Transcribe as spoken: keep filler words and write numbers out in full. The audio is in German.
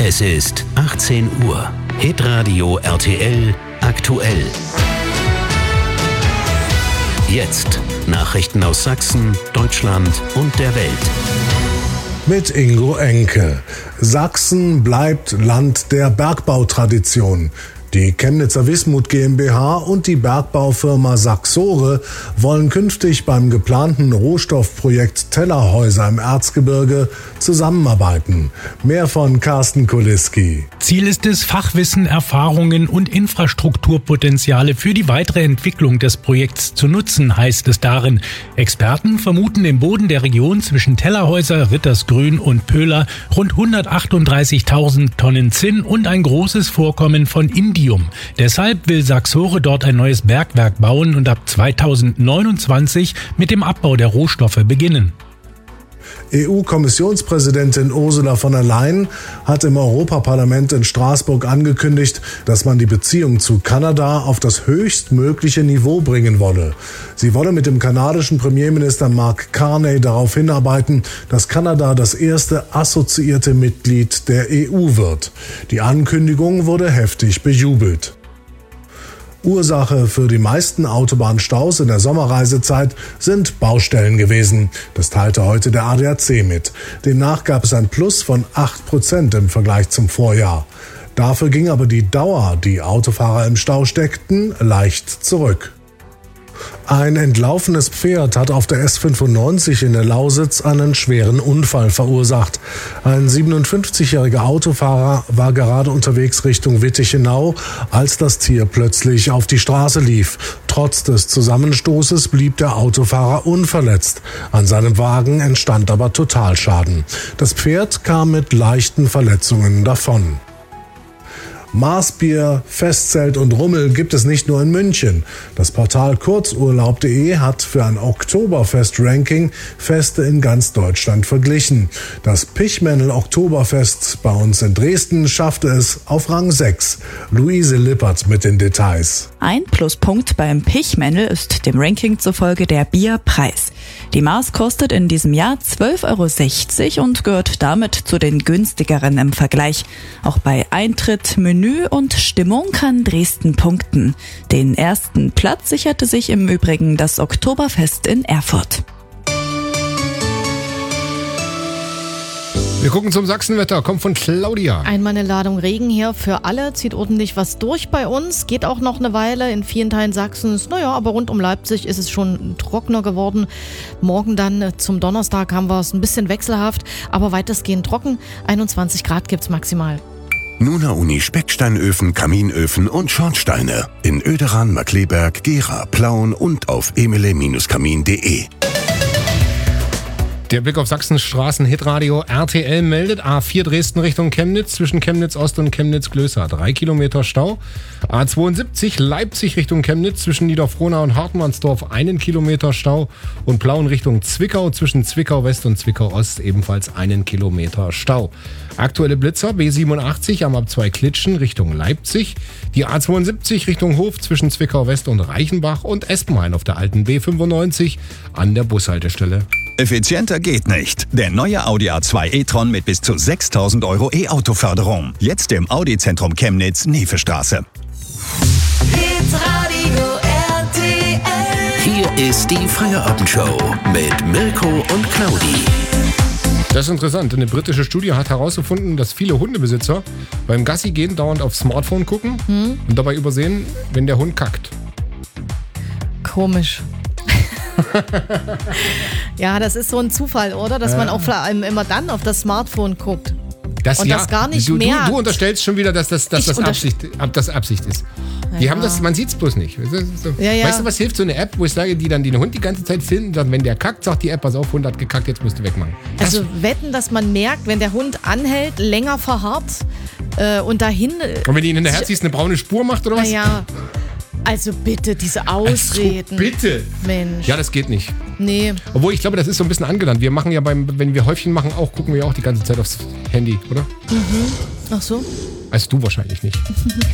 Es ist achtzehn Uhr. Hitradio R T L aktuell. Jetzt Nachrichten aus Sachsen, Deutschland und der Welt. Mit Ingo Enke. Sachsen bleibt Land der Bergbautradition. Die Chemnitzer Wismut GmbH und die Bergbaufirma Saxore wollen künftig beim geplanten Rohstoffprojekt Tellerhäuser im Erzgebirge zusammenarbeiten. Mehr von Carsten Kuliski. Ziel ist es, Fachwissen, Erfahrungen und Infrastrukturpotenziale für die weitere Entwicklung des Projekts zu nutzen, heißt es darin. Experten vermuten im Boden der Region zwischen Tellerhäuser, Rittersgrün und Pöhler rund hundertachtunddreißigtausend Tonnen Zinn und ein großes Vorkommen von Indium. Deshalb will Saxore dort ein neues Bergwerk bauen und ab zweitausendneunundzwanzig mit dem Abbau der Rohstoffe beginnen. E U-Kommissionspräsidentin Ursula von der Leyen hat im Europaparlament in Straßburg angekündigt, dass man die Beziehung zu Kanada auf das höchstmögliche Niveau bringen wolle. Sie wolle mit dem kanadischen Premierminister Mark Carney darauf hinarbeiten, dass Kanada das erste assoziierte Mitglied der E U wird. Die Ankündigung wurde heftig bejubelt. Ursache für die meisten Autobahnstaus in der Sommerreisezeit sind Baustellen gewesen. Das teilte heute der A D A C mit. Demnach gab es ein Plus von acht Prozent im Vergleich zum Vorjahr. Dafür ging aber die Dauer, die Autofahrer im Stau steckten, leicht zurück. Ein entlaufenes Pferd hat auf der S fünfundneunzig in der Lausitz einen schweren Unfall verursacht. Ein siebenundfünfzigjähriger Autofahrer war gerade unterwegs Richtung Wittichenau, als das Tier plötzlich auf die Straße lief. Trotz des Zusammenstoßes blieb der Autofahrer unverletzt. An seinem Wagen entstand aber Totalschaden. Das Pferd kam mit leichten Verletzungen davon. Maßbier, Festzelt und Rummel gibt es nicht nur in München. Das Portal kurzurlaub punkt de hat für ein Oktoberfest-Ranking Feste in ganz Deutschland verglichen. Das Pichmennel-Oktoberfest bei uns in Dresden schaffte es auf Rang sechs. Luise Lippert mit den Details. Ein Pluspunkt beim Pichmennel ist dem Ranking zufolge der Bierpreis. Die Maß kostet in diesem Jahr zwölf Euro sechzig und gehört damit zu den günstigeren im Vergleich. Auch bei Eintritt, Menü und Stimmung kann Dresden punkten. Den ersten Platz sicherte sich im Übrigen das Oktoberfest in Erfurt. Wir gucken zum Sachsenwetter, kommt von Claudia. Einmal eine Ladung Regen hier für alle, zieht ordentlich was durch bei uns, geht auch noch eine Weile in vielen Teilen Sachsens. Naja, aber rund um Leipzig ist es schon trockener geworden. Morgen dann zum Donnerstag haben wir es ein bisschen wechselhaft, aber weitestgehend trocken. einundzwanzig Grad gibt's maximal. Nuna Uni Specksteinöfen, Kaminöfen und Schornsteine in Oederan, Markkleeberg, Gera, Plauen und auf emile Kamin punkt de. Der Blick auf Sachsens Straßen, Hitradio R T L meldet A vier Dresden Richtung Chemnitz, zwischen Chemnitz Ost und Chemnitz Glößer, drei Kilometer Stau. A zweiundsiebzig Leipzig Richtung Chemnitz, zwischen Niederfrohnau und Hartmannsdorf, einen Kilometer Stau. Und Plauen Richtung Zwickau, zwischen Zwickau West und Zwickau Ost, ebenfalls einen Kilometer Stau. Aktuelle Blitzer B siebenundachtzig am A zwei Klitschen Richtung Leipzig, die A zweiundsiebzig Richtung Hof zwischen Zwickau West und Reichenbach und Espenhain auf der alten B fünfundneunzig an der Bushaltestelle. Effizienter geht nicht. Der neue Audi A zwei e-tron mit bis zu sechstausend Euro E-Auto-Förderung. Jetzt im Audi-Zentrum Chemnitz, Niefestraße. Hier ist die Feierabendshow mit Mirko und Claudi. Das ist interessant. Eine britische Studie hat herausgefunden, dass viele Hundebesitzer beim Gassi gehen dauernd aufs Smartphone gucken hm? und dabei übersehen, wenn der Hund kackt. Komisch. Ja, das ist so ein Zufall, oder? Dass ja. man auch immer dann auf das Smartphone guckt. Das, und ja, das gar nicht du, merkt. Du, du unterstellst schon wieder, dass das, dass das, Absicht, das Absicht ist. Die ja. haben das, man sieht es bloß nicht. So. Ja, ja. Weißt du, was hilft so eine App, wo ich sage, die dann den Hund die ganze Zeit filmen, dann, wenn der kackt, sagt die App, pass auf, Hund hat gekackt, jetzt musst du wegmachen. Das also wetten, dass man merkt, wenn der Hund anhält, länger verharrt äh, und dahin... Und wenn die ihn in der Herz siehst, eine braune Spur macht oder was? Ja. Also bitte, diese Ausreden. Also bitte. Mensch. Ja, das geht nicht. Nee. Obwohl, ich glaube, das ist so ein bisschen angelernt. Wir machen ja beim, wenn wir Häufchen machen, auch gucken wir ja auch die ganze Zeit aufs Handy, oder? Mhm. Ach so. Also du wahrscheinlich nicht.